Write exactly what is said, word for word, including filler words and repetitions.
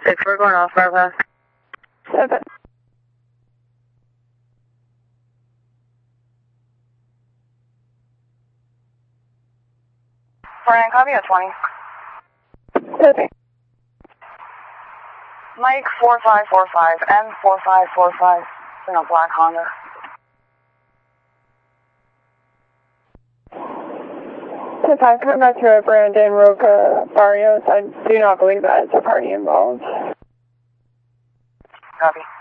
Six, we're going off bypass. Seven. Brian, copy at twenty. Seven. Mike four five four five, M four five four five, in a black Honda. ten five, come back to Brandon Roca Barrios. I do not believe that it's a party involved. Copy.